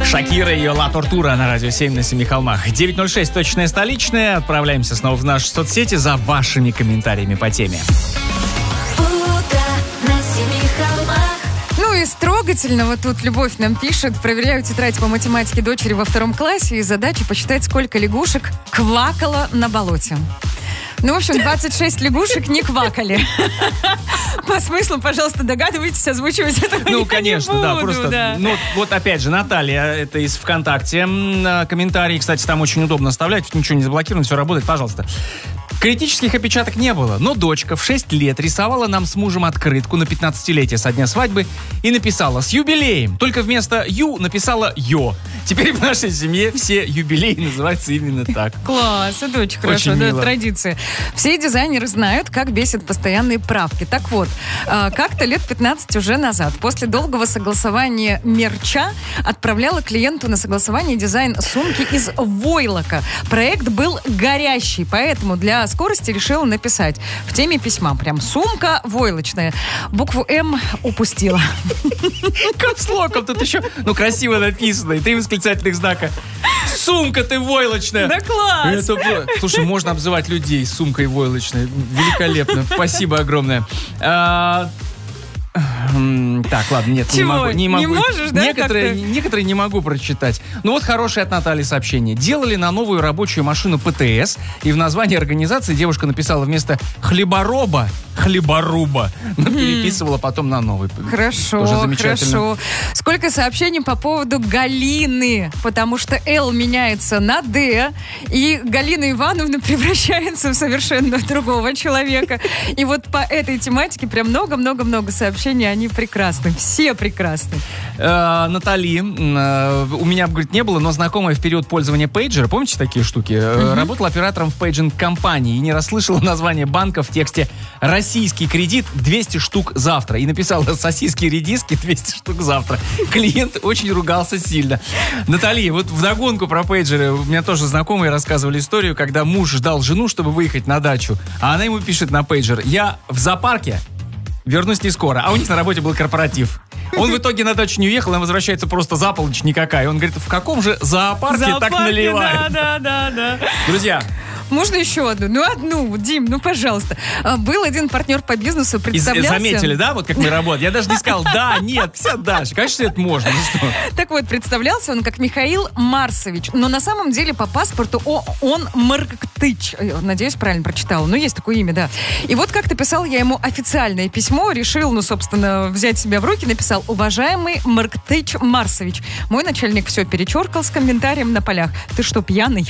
Шакира и ее «Ла Тортура» на радио 7 на 7 холмах. 9:06, точная столичная. Отправляемся снова в наши соцсети за вашими комментариями по теме. Ну и с трогательного тут Любовь нам пишет. Проверяю тетрадь по математике дочери во 2 классе и задача посчитать, сколько лягушек квакало на болоте. Ну, в общем, 26 лягушек не квакали. По смыслу, пожалуйста, догадывайтесь, озвучивать этого Ну, конечно, не буду, да, просто... да. Ну, вот опять же, Наталья, это из ВКонтакте. Комментарии, кстати, там очень удобно оставлять, ничего не заблокировано, все работает, пожалуйста. Критических опечаток не было, но дочка в 6 лет рисовала нам с мужем открытку на 15-летие со дня свадьбы и написала «С юбилеем!». Только вместо «ю» написала «ё». Теперь в нашей семье все юбилеи называются именно так. Класс, это очень хорошо, Очень да, мило. традиция. Все дизайнеры знают, как бесят постоянные правки. Так вот, как-то лет 15 уже назад, после долгого согласования мерча, отправляла клиенту на согласование дизайн сумки из войлока. Проект был горящий, поэтому для скорости решила написать в теме письма прям «сумка войлочная». Букву «М» упустила. Капслоком тут еще, ну, красиво написано, и 3 восклицательных знака. Сумка ты войлочная! Да класс! Слушай, можно обзывать людей сумкой войлочной. Великолепно. Спасибо огромное. Так, ладно, нет, Чего? не могу. Не можешь, да, Некоторые не могу прочитать. Ну вот хорошее от Натальи сообщение. Делали на новую рабочую машину ПТС, и в названии организации девушка написала вместо хлеборуба, но переписывала потом на новый. Хорошо, Тоже замечательно. хорошо. Сколько сообщений по поводу Галины, потому что «Л» меняется на «Д», и Галина Ивановна превращается в совершенно другого человека. И вот по этой тематике прям много-много-много сообщений, они прекрасны, все прекрасны. Натали, у меня, говорит, не было, но знакомая в период пользования пейджера, помните такие штуки, работала оператором в пейджинг-компании и не расслышала название банка в тексте «Российский кредит 200 штук завтра». И написала «Сосиски и редиски 200 штук завтра». Клиент очень ругался сильно. Натали, вот вдогонку про пейджеры. У меня тоже знакомые рассказывали историю, когда муж ждал жену, чтобы выехать на дачу, а она ему пишет на пейджер: «Я в зоопарке, вернусь не скоро». А у них на работе был корпоратив. Он в итоге на дачу не уехал, он возвращается просто за полночь никакая. Он говорит: в каком же зоопарке так наливают? Да. Друзья, Можно еще одну? Ну, одну, Дим, ну, пожалуйста. Был один партнер по бизнесу, представлялся... заметили, да, вот как мы работаем? Я даже не сказал да, нет, вся дальше. Конечно, это можно. Ну что? Так вот, представлялся он как Михаил Марсович, но на самом деле по паспорту он Марктыч. Надеюсь, правильно прочитала. Ну, есть такое имя, да. И вот как-то писал я ему официальное письмо, решил, ну, собственно, взять себя в руки, написал: «Уважаемый Марктыч Марсович». Мой начальник все перечеркал с комментарием на полях: «Ты что, пьяный?»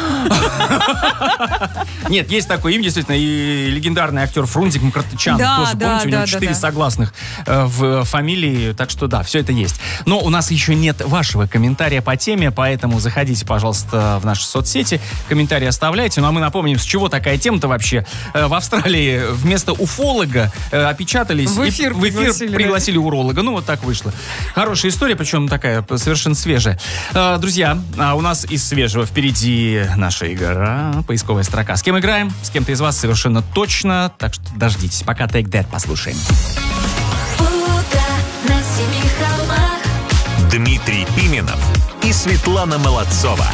Нет, есть такое имя, действительно, и легендарный актер Фрунзик Мкртычан. Да, тоже, да, помните, у него да, 4 да. согласных в фамилии, так что да, все это есть. Но у нас еще нет вашего комментария по теме, поэтому заходите, пожалуйста, в наши соцсети, комментарии оставляйте. Ну а мы напомним, с чего такая тема-то вообще. В Австралии вместо уфолога опечатались, в эфир пригласили уролога. Ну вот так вышло. Хорошая история, причем такая совершенно свежая. Друзья, у нас из свежего впереди наша игра, поисковая строка. С кем играем? С кем-то из вас совершенно точно. Так что дождитесь. Пока Take That послушаем. Дмитрий Пименов и Светлана Молодцова.